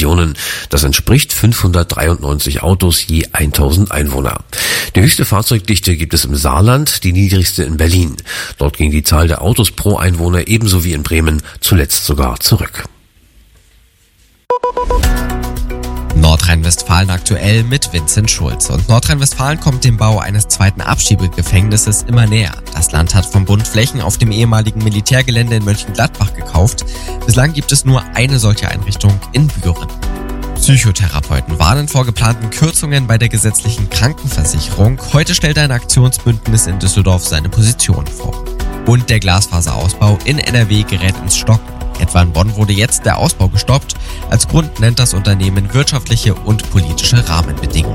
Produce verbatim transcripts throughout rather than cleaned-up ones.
Millionen. Das entspricht fünfhundertdreiundneunzig Autos je tausend Einwohner. Die höchste Fahrzeugdichte gibt es im Saarland, die niedrigste in Berlin. Dort ging die Zahl der Autos pro Einwohner ebenso wie in Bremen zuletzt sogar zurück. Nordrhein-Westfalen aktuell mit Vincent Schulz. Und Nordrhein-Westfalen kommt dem Bau eines zweiten Abschiebegefängnisses immer näher. Das Land hat vom Bund Flächen auf dem ehemaligen Militärgelände in Mönchengladbach gekauft. Bislang gibt es nur eine solche Einrichtung in Büren. Psychotherapeuten warnen vor geplanten Kürzungen bei der gesetzlichen Krankenversicherung. Heute stellt ein Aktionsbündnis in Düsseldorf seine Position vor. Und der Glasfaserausbau in N R W gerät ins Stocken. Etwa in Bonn wurde jetzt der Ausbau gestoppt. Als Grund nennt das Unternehmen wirtschaftliche und politische Rahmenbedingungen.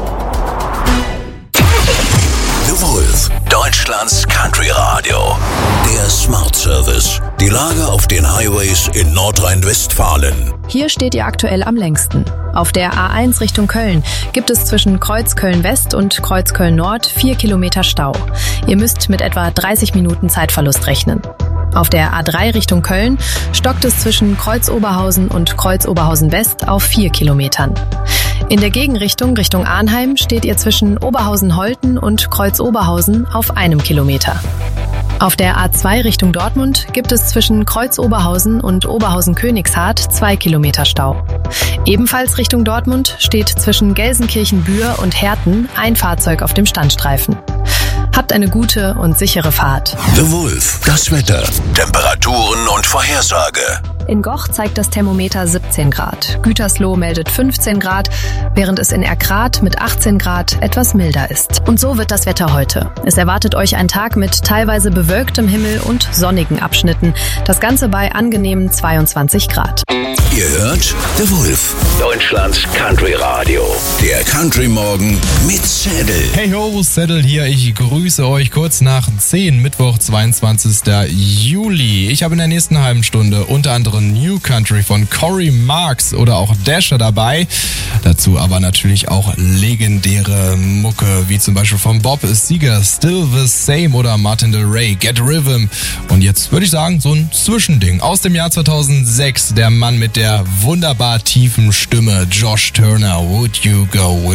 The Wolf, Deutschlands Country Radio. Der Smart Service. Die Lage auf den Highways in Nordrhein-Westfalen. Hier steht ihr aktuell am längsten. Auf der A eins Richtung Köln gibt es zwischen Kreuz Köln-West und Kreuz Köln-Nord vier Kilometer Stau. Ihr müsst mit etwa dreißig Minuten Zeitverlust rechnen. Auf der A drei Richtung Köln stockt es zwischen Kreuz Oberhausen und Kreuz Oberhausen West auf vier Kilometern. In der Gegenrichtung Richtung Arnheim steht ihr zwischen Oberhausen-Holten und Kreuz Oberhausen auf einem Kilometer. Auf der A zwei Richtung Dortmund gibt es zwischen Kreuz Oberhausen und Oberhausen-Königshardt zwei Kilometer Stau. Ebenfalls Richtung Dortmund steht zwischen Gelsenkirchen-Bühr und Herten ein Fahrzeug auf dem Standstreifen. Habt eine gute und sichere Fahrt. The Wolf, das Wetter, Temperaturen und Vorhersage. In Goch zeigt das Thermometer siebzehn Grad. Gütersloh meldet fünfzehn Grad, während es in Erkrath mit achtzehn Grad etwas milder ist. Und so wird das Wetter heute. Es erwartet euch ein Tag mit teilweise bewölktem Himmel und sonnigen Abschnitten. Das Ganze bei angenehmen zweiundzwanzig Grad. Ihr hört The Wolf, Deutschlands Country Radio. Der Country Morgen mit Saddle. Hey ho, Saddle hier. Ich grüße euch kurz nach zehn, Mittwoch, zweiundzwanzigster Juli. Ich habe in der nächsten halben Stunde unter anderem New Country von Corey Marks oder auch Dasher dabei. Dazu aber natürlich auch legendäre Mucke, wie zum Beispiel von Bob Seger, Still the Same oder Martin Del Rey, Get Rhythm. Und jetzt würde ich sagen, so ein Zwischending aus dem Jahr zweitausendsechs. Der Mann mit der wunderbar tiefen Stimme, Josh Turner, Would You Go With